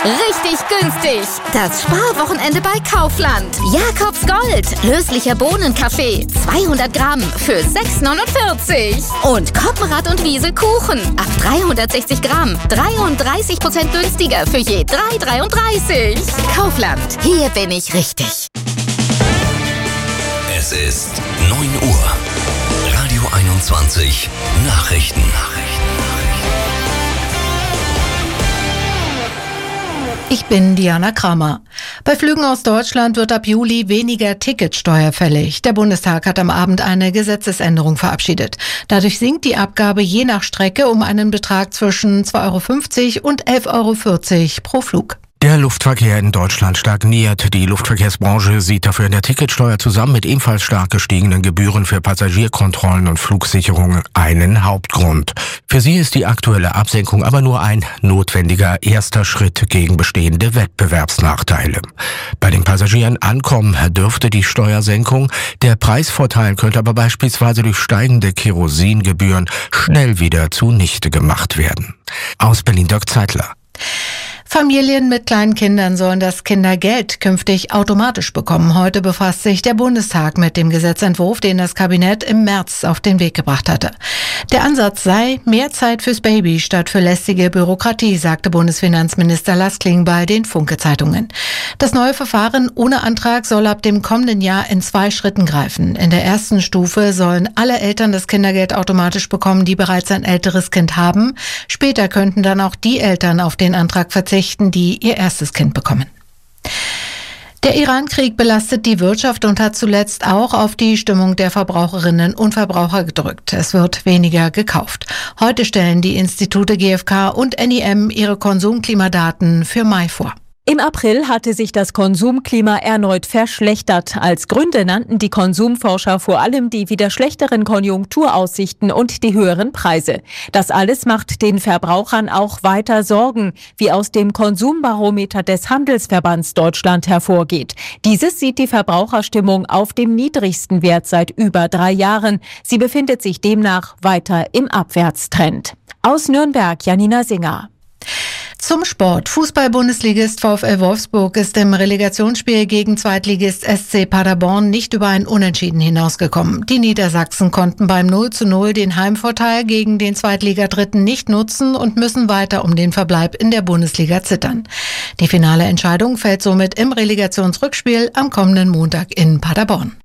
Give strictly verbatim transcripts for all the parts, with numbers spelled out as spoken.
Richtig günstig. Das Sparwochenende bei Kaufland. Jakobs Gold. Löslicher Bohnenkaffee. zweihundert Gramm für sechs neunundvierzig. Und Koppenrad und Wiesel Kuchen. Ab dreihundertsechzig Gramm. dreiunddreißig Prozent günstiger für je drei dreiunddreißig. Kaufland. Hier bin ich richtig. Es ist neun Uhr. Radio einundzwanzig. Nachrichten. Ich bin Diana Kramer. Bei Flügen aus Deutschland wird ab Juli weniger Ticketsteuer fällig. Der Bundestag hat am Abend eine Gesetzesänderung verabschiedet. Dadurch sinkt die Abgabe je nach Strecke um einen Betrag zwischen zwei Euro fünfzig und elf Euro vierzig pro Flug. Der Luftverkehr in Deutschland stagniert. Die Luftverkehrsbranche sieht dafür in der Ticketsteuer zusammen mit ebenfalls stark gestiegenen Gebühren für Passagierkontrollen und Flugsicherungen einen Hauptgrund. Für sie ist die aktuelle Absenkung aber nur ein notwendiger erster Schritt gegen bestehende Wettbewerbsnachteile. Bei den Passagieren ankommen dürfte die Steuersenkung. Der Preisvorteil könnte aber beispielsweise durch steigende Kerosingebühren schnell wieder zunichte gemacht werden. Aus Berlin Dirk Zeitler. Familien mit kleinen Kindern sollen das Kindergeld künftig automatisch bekommen. Heute befasst sich der Bundestag mit dem Gesetzentwurf, den das Kabinett im März auf den Weg gebracht hatte. Der Ansatz sei mehr Zeit fürs Baby statt für lästige Bürokratie, sagte Bundesfinanzminister Lars Klingbeil den Funke-Zeitungen. Das neue Verfahren ohne Antrag soll ab dem kommenden Jahr in zwei Schritten greifen. In der ersten Stufe sollen alle Eltern das Kindergeld automatisch bekommen, die bereits ein älteres Kind haben. Später könnten dann auch die Eltern auf den Antrag verzichten, die ihr erstes Kind bekommen. Der Iran-Krieg belastet die Wirtschaft und hat zuletzt auch auf die Stimmung der Verbraucherinnen und Verbraucher gedrückt. Es wird weniger gekauft. Heute stellen die Institute G f K und N I M ihre Konsumklimadaten für Mai vor. Im April hatte sich das Konsumklima erneut verschlechtert. Als Gründe nannten die Konsumforscher vor allem die wieder schlechteren Konjunkturaussichten und die höheren Preise. Das alles macht den Verbrauchern auch weiter Sorgen, wie aus dem Konsumbarometer des Handelsverbands Deutschland hervorgeht. Dieses sieht die Verbraucherstimmung auf dem niedrigsten Wert seit über drei Jahren. Sie befindet sich demnach weiter im Abwärtstrend. Aus Nürnberg, Janina Singer. Zum Sport. Fußball-Bundesligist VfL Wolfsburg ist im Relegationsspiel gegen Zweitligist S C Paderborn nicht über ein Unentschieden hinausgekommen. Die Niedersachsen konnten beim null zu null den Heimvorteil gegen den Zweitligadritten nicht nutzen und müssen weiter um den Verbleib in der Bundesliga zittern. Die finale Entscheidung fällt somit im Relegationsrückspiel am kommenden Montag in Paderborn.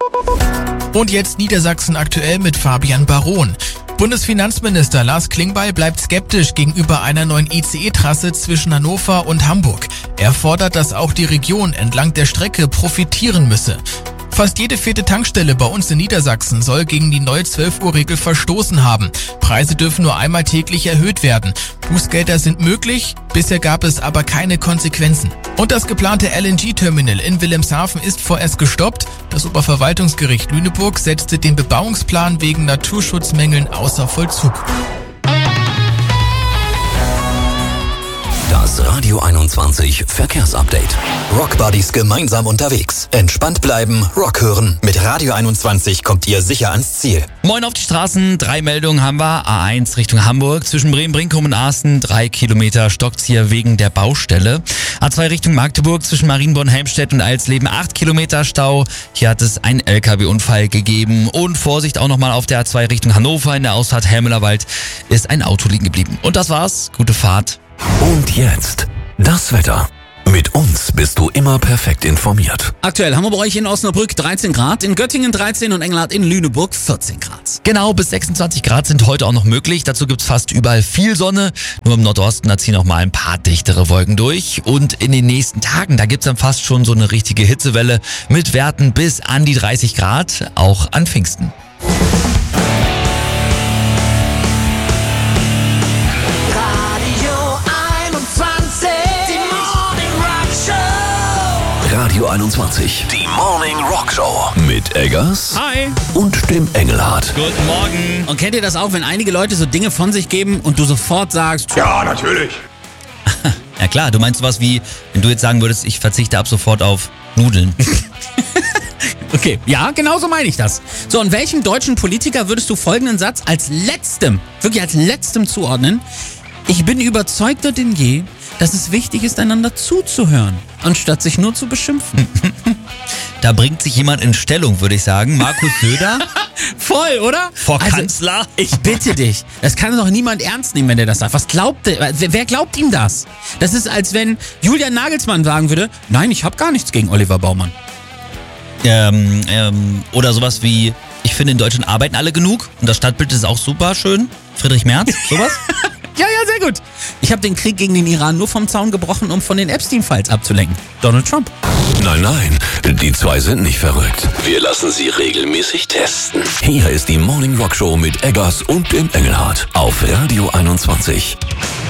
Und jetzt Niedersachsen aktuell mit Fabian Baron. Bundesfinanzminister Lars Klingbeil bleibt skeptisch gegenüber einer neuen I C E-Trasse zwischen Hannover und Hamburg. Er fordert, dass auch die Region entlang der Strecke profitieren müsse. Fast jede vierte Tankstelle bei uns in Niedersachsen soll gegen die neue zwölf Uhr Regel verstoßen haben. Preise dürfen nur einmal täglich erhöht werden. Bußgelder sind möglich, bisher gab es aber keine Konsequenzen. Und das geplante L N G-Terminal in Wilhelmshaven ist vorerst gestoppt. Das Oberverwaltungsgericht Lüneburg setzte den Bebauungsplan wegen Naturschutzmängeln außer Vollzug. Das Radio einundzwanzig Verkehrsupdate. Rockbuddies gemeinsam unterwegs. Entspannt bleiben, Rock hören. Mit Radio einundzwanzig kommt ihr sicher ans Ziel. Moin auf die Straßen. Drei Meldungen haben wir. A eins Richtung Hamburg. Zwischen Bremen, Brinkum und Asten. Drei Kilometer stockt's hier wegen der Baustelle. A zwei Richtung Magdeburg. Zwischen Marienborn, Helmstedt und Alsleben. Acht Kilometer Stau. Hier hat es einen L K W-Unfall gegeben. Und Vorsicht auch nochmal auf der A zwei Richtung Hannover. In der Ausfahrt Helmelerwald ist ein Auto liegen geblieben. Und das war's. Gute Fahrt. Und jetzt das Wetter. Mit uns bist du immer perfekt informiert. Aktuell haben wir bei euch in Osnabrück dreizehn Grad, in Göttingen dreizehn und Engelhardt in Lüneburg vierzehn Grad. Genau, bis sechsundzwanzig Grad sind heute auch noch möglich. Dazu gibt's fast überall viel Sonne. Nur im Nordosten, da ziehen auch mal ein paar dichtere Wolken durch. Und in den nächsten Tagen, da gibt's dann fast schon so eine richtige Hitzewelle mit Werten bis an die dreißig Grad, auch an Pfingsten. Radio einundzwanzig, die Morning Rock Show mit Eggers Hi. und dem Engelhardt. Guten Morgen. Und kennt ihr das auch, wenn einige Leute so Dinge von sich geben und du sofort sagst, ja, natürlich. Ja klar, du meinst sowas wie, wenn du jetzt sagen würdest, ich verzichte ab sofort auf Nudeln. Okay, ja, genau so meine ich das. So, und welchem deutschen Politiker würdest du folgenden Satz als letztem, wirklich als letztem zuordnen? Ich bin überzeugter denn je, dass es wichtig ist, einander zuzuhören, anstatt sich nur zu beschimpfen. Da bringt sich jemand in Stellung, würde ich sagen. Markus Söder. Voll, oder? Vor Also, Kanzler. Ich bitte dich. Das kann doch niemand ernst nehmen, wenn der das sagt. Was glaubt der? Wer glaubt ihm das? Das ist, als wenn Julian Nagelsmann sagen würde, nein, ich habe gar nichts gegen Oliver Baumann. Ähm, ähm, oder sowas wie, ich finde, in Deutschland arbeiten alle genug. Und das Stadtbild ist auch super schön. Friedrich Merz, sowas? Ja, ja, sehr gut. Ich habe den Krieg gegen den Iran nur vom Zaun gebrochen, um von den Epstein-Files abzulenken. Donald Trump. Nein, nein, die zwei sind nicht verrückt. Wir lassen sie regelmäßig testen. Hier ist die Morning Rock Show mit Eggers und dem Engelhardt auf Radio einundzwanzig.